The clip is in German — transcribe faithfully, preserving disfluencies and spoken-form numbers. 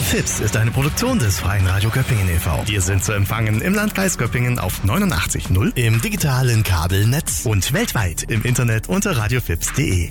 Fips ist eine Produktion des Freien Radio Göppingen e V. Wir sind zu empfangen im Landkreis Göppingen auf neunundachtzig Komma null, im digitalen Kabelnetz und weltweit im Internet unter radiofips punkt de.